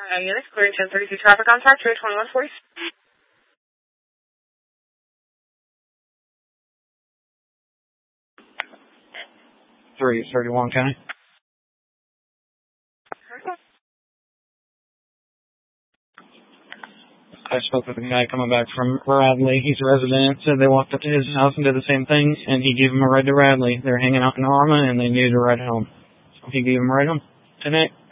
Units, clearing 1032 traffic on track, 2140. 331 County. I spoke with a guy coming back from Radley. He's a resident. Said they walked up to his house and did the same thing, and he gave him a ride to Radley. They're hanging out in Norma, and they needed a ride home. So he gave him a ride home tonight.